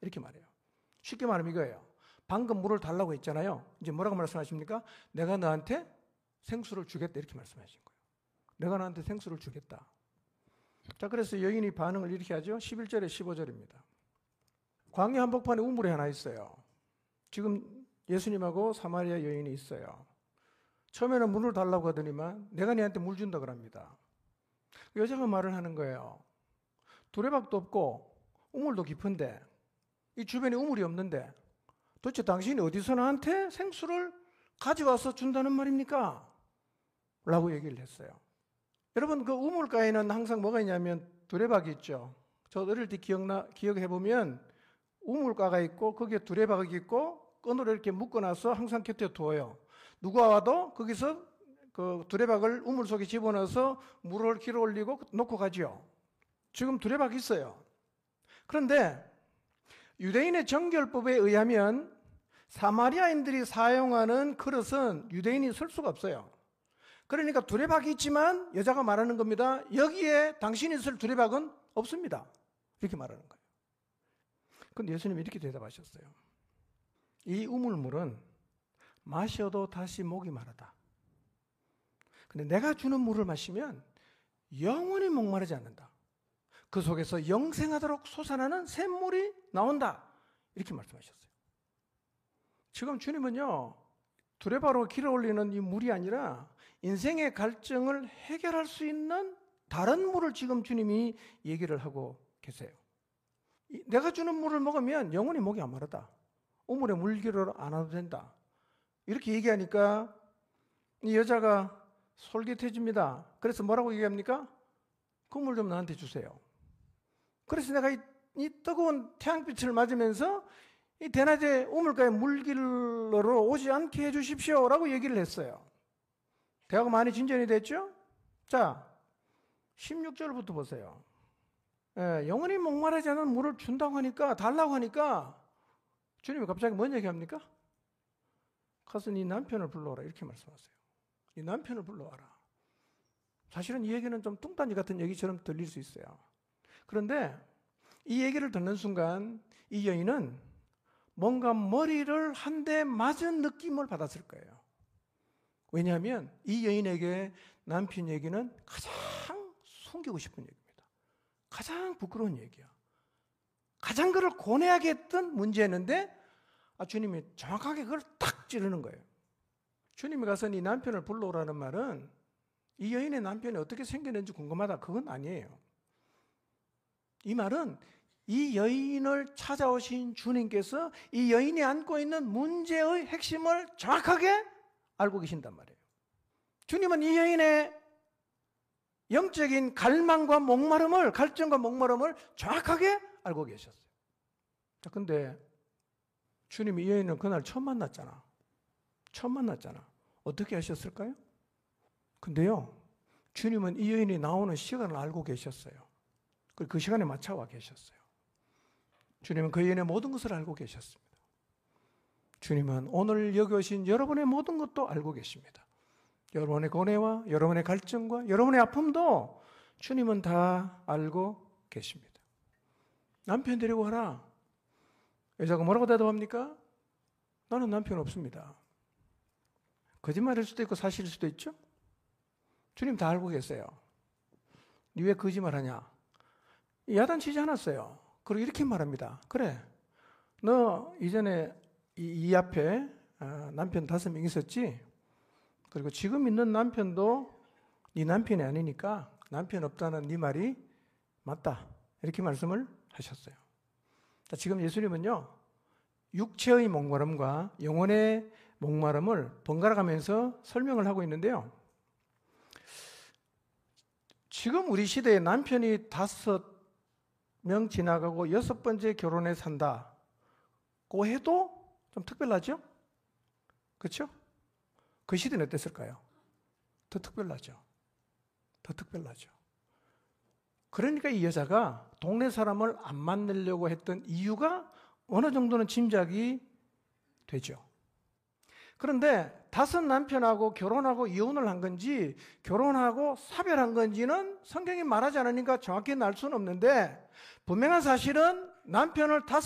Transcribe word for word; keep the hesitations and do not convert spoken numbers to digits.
이렇게 말해요. 쉽게 말하면 이거예요. 방금 물을 달라고 했잖아요. 이제 뭐라고 말씀하십니까? 내가 너한테 생수를 주겠다 이렇게 말씀하신 거예요. 내가 너한테 생수를 주겠다. 자, 그래서 여인이 반응을 이렇게 하죠. 십일 절에 십오 절입니다. 광야 한복판에 우물이 하나 있어요. 지금 예수님하고 사마리아 여인이 있어요. 처음에는 물을 달라고 하더니만 내가 너한테 물 준다 그럽니다. 여자가 말을 하는 거예요. 두레박도 없고 우물도 깊은데 이 주변에 우물이 없는데 도대체 당신이 어디서 나한테 생수를 가져와서 준다는 말입니까? 라고 얘기를 했어요. 여러분, 그 우물가에는 항상 뭐가 있냐면 두레박이 있죠. 저 어릴 때 기억나, 기억해보면 우물가가 있고 거기에 두레박이 있고 끈으로 이렇게 묶어놔서 항상 곁에 두어요. 누가 와도 거기서 그 두레박을 우물 속에 집어넣어서 물을 길어 올리고 놓고 가죠. 지금 두레박이 있어요. 그런데 유대인의 정결법에 의하면 사마리아인들이 사용하는 그릇은 유대인이 쓸 수가 없어요. 그러니까 두레박이 있지만 여자가 말하는 겁니다. 여기에 당신이 쓸 두레박은 없습니다. 이렇게 말하는 거예요. 그런데 예수님이 이렇게 대답하셨어요. 이 우물물은 마셔도 다시 목이 마르다. 근데 내가 주는 물을 마시면 영원히 목마르지 않는다. 그 속에서 영생하도록 솟아나는 샘물이 나온다. 이렇게 말씀하셨어요. 지금 주님은요, 두레박으로 길어 올리는 이 물이 아니라 인생의 갈증을 해결할 수 있는 다른 물을 지금 주님이 얘기를 하고 계세요. 내가 주는 물을 먹으면 영원히 목이 안 마르다. 우물에 물기를 안 와도 된다. 이렇게 얘기하니까 이 여자가 솔깃해집니다. 그래서 뭐라고 얘기합니까? 그 물 좀 나한테 주세요. 그래서 내가 이, 이 뜨거운 태양빛을 맞으면서 이 대낮에 우물가에 물길로 오지 않게 해주십시오 라고 얘기를 했어요. 대화가 많이 진전이 됐죠? 자, 십육 절부터 보세요. 예, 영원히 목마르지 않은 물을 준다고 하니까, 달라고 하니까 주님이 갑자기 뭔 얘기합니까? 가서 네 남편을 불러오라 이렇게 말씀하세요. 네 남편을 불러와라. 사실은 이 얘기는 좀 뚱딴지 같은 얘기처럼 들릴 수 있어요. 그런데 이 얘기를 듣는 순간 이 여인은 뭔가 머리를 한 대 맞은 느낌을 받았을 거예요. 왜냐하면 이 여인에게 남편 얘기는 가장 숨기고 싶은 얘기입니다. 가장 부끄러운 얘기야. 가장 그를 고뇌하게 했던 문제였는데 아, 주님이 정확하게 그걸 탁 찌르는 거예요. 주님이 가서 네 남편을 불러오라는 말은 이 여인의 남편이 어떻게 생겼는지 궁금하다. 그건 아니에요. 이 말은 이 여인을 찾아오신 주님께서 이 여인이 안고 있는 문제의 핵심을 정확하게 알고 계신단 말이에요. 주님은 이 여인의 영적인 갈망과 목마름을, 갈증과 목마름을 정확하게 알고 계셨어요. 자, 근데 주님이 이 여인을 그날 처음 만났잖아. 처음 만났잖아. 어떻게 하셨을까요? 근데요, 주님은 이 여인이 나오는 시간을 알고 계셨어요. 그리고 그 시간에 맞춰와 계셨어요. 주님은 그 여인의 모든 것을 알고 계셨습니다. 주님은 오늘 여기 오신 여러분의 모든 것도 알고 계십니다. 여러분의 고뇌와 여러분의 갈증과 여러분의 아픔도 주님은 다 알고 계십니다. 남편 데리고 와라. 여자가 뭐라고 대답합니까? 나는 남편 없습니다. 거짓말일 수도 있고 사실일 수도 있죠? 주님 다 알고 계세요. 니 왜 거짓말하냐? 야단치지 않았어요. 그리고 이렇게 말합니다. 그래, 너 이전에 이, 이 앞에 남편 다섯 명 있었지? 그리고 지금 있는 남편도 네 남편이 아니니까 남편 없다는 네 말이 맞다. 이렇게 말씀을 하셨어요. 자, 지금 예수님은요, 육체의 목마름과 영혼의 목마름을 번갈아 가면서 설명을 하고 있는데요. 지금 우리 시대에 남편이 다섯 명 지나가고 여섯 번째 결혼에 산다고 해도 좀 특별하죠? 그렇죠? 그 시대는 어땠을까요? 더 특별하죠. 더 특별하죠. 그러니까 이 여자가 동네 사람을 안 만나려고 했던 이유가 어느 정도는 짐작이 되죠. 그런데 다섯 남편하고 결혼하고 이혼을 한 건지 결혼하고 사별한 건지는 성경이 말하지 않으니까 정확히 알 수는 없는데 분명한 사실은 남편을 다섯